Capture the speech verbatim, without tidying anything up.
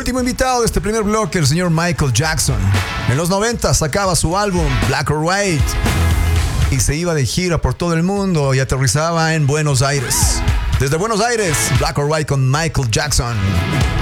Último invitado de este primer bloque, el señor Michael Jackson. En los noventa sacaba su álbum Black or White y se iba de gira por todo el mundo y aterrizaba en Buenos Aires. Desde Buenos Aires, Black or White con Michael Jackson.